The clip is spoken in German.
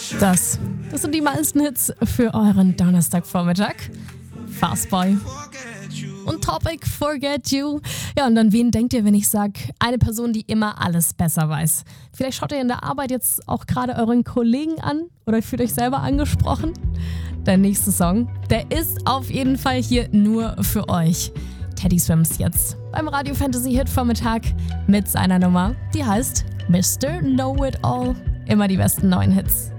Das sind die meisten Hits für euren Donnerstagvormittag. Fastboy und Topic Forget You. Ja, und an wen denkt ihr, wenn ich sage, eine Person, die immer alles besser weiß? Vielleicht schaut ihr in der Arbeit jetzt auch gerade euren Kollegen an oder fühlt euch selber angesprochen. Der nächste Song, der ist auf jeden Fall hier nur für euch. Teddy Swims jetzt beim Radio Fantasy Hit Vormittag mit seiner Nummer, die heißt Mr. Know It All. Immer die besten neuen Hits.